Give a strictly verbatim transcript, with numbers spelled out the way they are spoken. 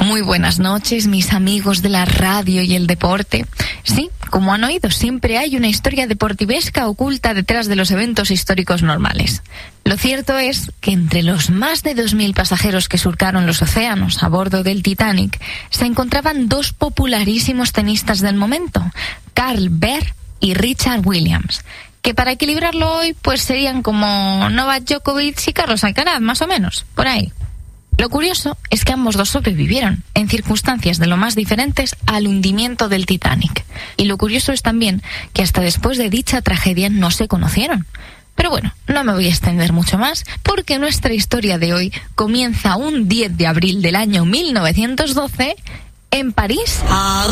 Muy buenas noches, mis amigos de la radio y el deporte. Sí, como han oído, siempre hay una historia deportivesca oculta detrás de los eventos históricos normales. Lo cierto es que entre los más de dos mil pasajeros que surcaron los océanos a bordo del Titanic, se encontraban dos popularísimos tenistas del momento, Carl Berg y Richard Williams, que para equilibrarlo hoy, pues serían como Novak Djokovic y Carlos Alcaraz, más o menos, por ahí. Lo curioso es que ambos dos sobrevivieron, en circunstancias de lo más diferentes, al hundimiento del Titanic. Y lo curioso es también que hasta después de dicha tragedia no se conocieron. Pero bueno, no me voy a extender mucho más, porque nuestra historia de hoy comienza un diez de abril del año mil novecientos doce en París.